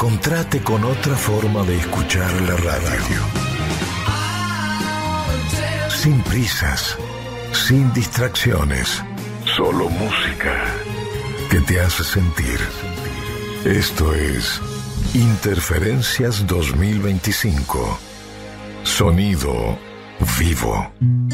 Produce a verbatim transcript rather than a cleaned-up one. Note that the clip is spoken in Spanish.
Reencontrate con otra forma de escuchar la radio. Sin prisas, sin distracciones, solo música que te hace sentir. Esto es Interferencias dos mil veinticinco. Sonido vivo.